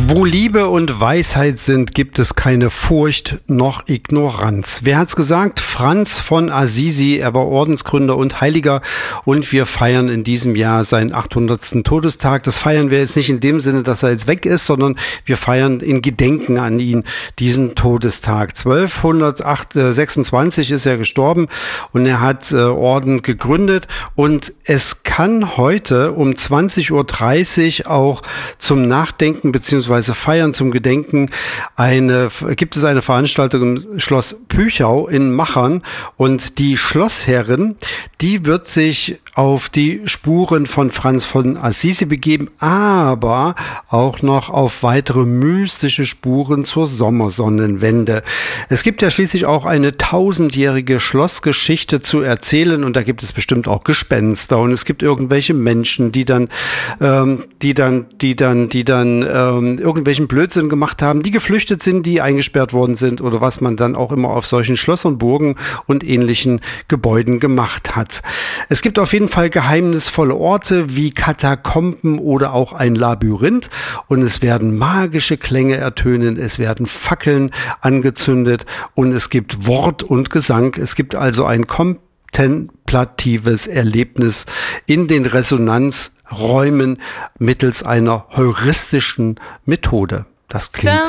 Wo Liebe und Weisheit sind, gibt es keine Furcht noch Ignoranz. Wer hat's gesagt? Franz von Assisi. Er war Ordensgründer und Heiliger und wir feiern in diesem Jahr seinen 800. Todestag. Das feiern wir jetzt nicht in dem Sinne, dass er jetzt weg ist, sondern wir feiern in Gedenken an ihn diesen Todestag. 1226 ist er gestorben und er hat Orden gegründet und es kann heute um 20:30 Uhr auch zum Nachdenken bzw. Feiern zum Gedenken gibt es eine Veranstaltung im Schloss Püchau in Machern und die Schlossherrin, die wird sich auf die Spuren von Franz von Assisi begeben, aber auch noch auf weitere mystische Spuren zur Sommersonnenwende. Es gibt ja schließlich auch eine 1000-jährige Schlossgeschichte zu erzählen und da gibt es bestimmt auch Gespenster und es gibt irgendwelche Menschen, die dann irgendwelchen Blödsinn gemacht haben, die geflüchtet sind, die eingesperrt worden sind oder was man dann auch immer auf solchen Schlössern, Burgen und ähnlichen Gebäuden gemacht hat. Es gibt auf jeden Fall geheimnisvolle Orte wie Katakomben oder auch ein Labyrinth und es werden magische Klänge ertönen, es werden Fackeln angezündet und es gibt Wort und Gesang. Es gibt also ein kontemplatives Erlebnis in den Resonanzräumen mittels einer heuristischen Methode. Das klingt